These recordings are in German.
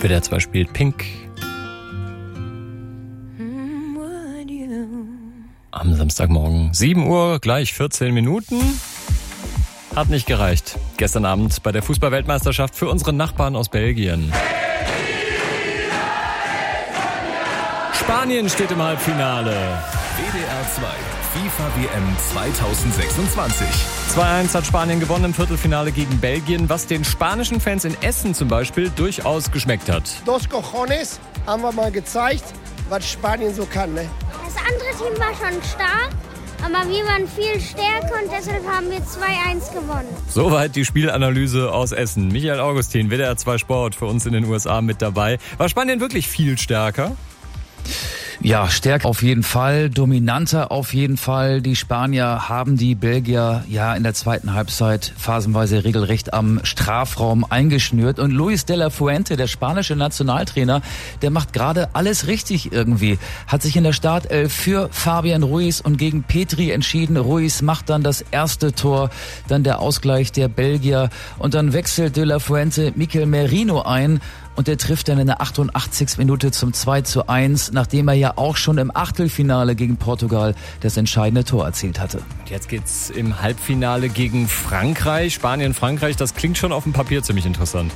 WDR 2 spielt Pink. Am Samstagmorgen 7 Uhr, gleich 14 Minuten. Hat nicht gereicht. Gestern Abend bei der Fußball-Weltmeisterschaft für unsere Nachbarn aus Belgien. Spanien steht im Halbfinale. WDR 2, FIFA-WM 2026. 2-1 hat Spanien gewonnen im Viertelfinale gegen Belgien, was den spanischen Fans in Essen zum Beispiel durchaus geschmeckt hat. Dos Cojones haben wir mal gezeigt, was Spanien so kann, ne? Das andere Team war schon stark, aber wir waren viel stärker und deshalb haben wir 2-1 gewonnen. Soweit die Spielanalyse aus Essen. Michael Augustin, WDR 2 Sport, für uns in den USA mit dabei. War Spanien wirklich viel stärker? Ja, stärker auf jeden Fall, dominanter auf jeden Fall. Die Spanier haben die Belgier ja in der zweiten Halbzeit phasenweise regelrecht am Strafraum eingeschnürt. Und Luis de la Fuente, der spanische Nationaltrainer, der macht gerade alles richtig irgendwie. Hat sich in der Startelf für Fabian Ruiz und gegen Petri entschieden. Ruiz macht dann das erste Tor, dann der Ausgleich der Belgier. Und dann wechselt de la Fuente Mikel Merino ein. Und der trifft dann in der 88. Minute zum 2:1, nachdem er ja auch schon im Achtelfinale gegen Portugal das entscheidende Tor erzielt hatte. Und jetzt geht's im Halbfinale gegen Frankreich. Spanien-Frankreich, das klingt schon auf dem Papier ziemlich interessant.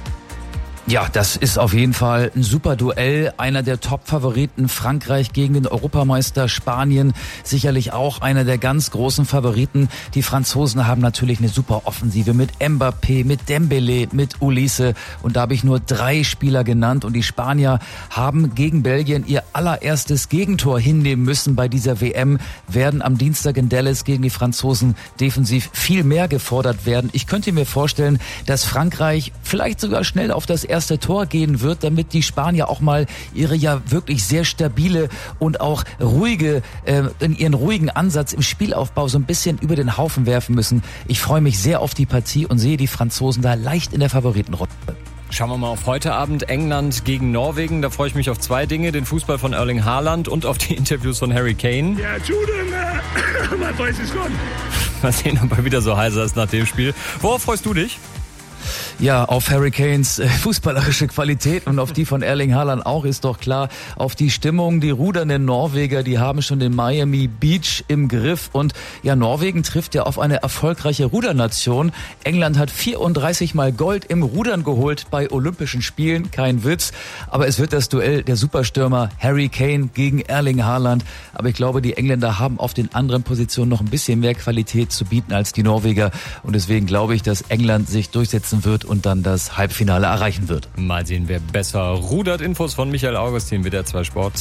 Ja, das ist auf jeden Fall ein super Duell. Einer der Top-Favoriten, Frankreich gegen den Europameister Spanien. Sicherlich auch einer der ganz großen Favoriten. Die Franzosen haben natürlich eine super Offensive mit Mbappé, mit Dembélé, mit Ulisse. Und da habe ich nur 3 Spieler genannt. Und die Spanier haben gegen Belgien ihr allererstes Gegentor hinnehmen müssen bei dieser WM. Werden am Dienstag in Dallas gegen die Franzosen defensiv viel mehr gefordert werden. Ich könnte mir vorstellen, dass Frankreich vielleicht sogar schnell auf das erste Tor gehen wird, damit die Spanier auch mal ihre ja wirklich sehr stabile und auch ruhige, in ihren ruhigen Ansatz im Spielaufbau so ein bisschen über den Haufen werfen müssen. Ich freue mich sehr auf die Partie und sehe die Franzosen da leicht in der Favoritenrunde. Schauen wir mal auf heute Abend, England gegen Norwegen. Da freue ich mich auf 2 Dinge, den Fußball von Erling Haaland und auf die Interviews von Harry Kane. Ja, Julian, man weiß es schon. Mal sehen, ob er wieder so heiser ist nach dem Spiel. Worauf freust du dich? Ja, auf Harry Kanes fußballerische Qualität und auf die von Erling Haaland auch, ist doch klar. Auf die Stimmung, die rudernden Norweger, die haben schon den Miami Beach im Griff. Und ja, Norwegen trifft ja auf eine erfolgreiche Rudernation. England hat 34 Mal Gold im Rudern geholt bei Olympischen Spielen, kein Witz. Aber es wird das Duell der Superstürmer Harry Kane gegen Erling Haaland. Aber ich glaube, die Engländer haben auf den anderen Positionen noch ein bisschen mehr Qualität zu bieten als die Norweger. Und deswegen glaube ich, dass England sich durchsetzen wird und dann das Halbfinale erreichen wird. Mal sehen, wer besser rudert. Infos von Michael Augustin, WDR 2 Sport.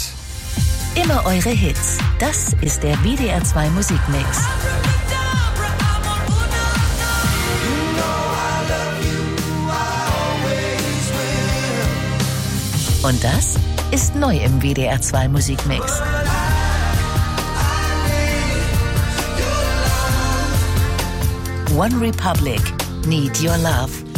Immer eure Hits. Das ist der WDR 2 Musikmix. Und das ist neu im WDR 2 Musikmix. One Republic, Need Your Love.